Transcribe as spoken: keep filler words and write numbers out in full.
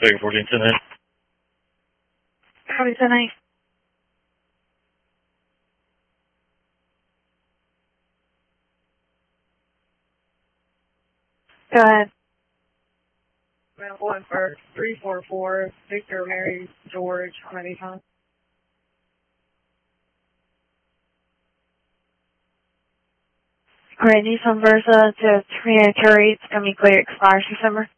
Second fourteen, ten eight. Copy, ten eight. Go ahead. Mount one first, three four four, Victor, Mary, George, on any time. Alright, Nissan Versa to Torino Curry. It's going to be clear, expires December.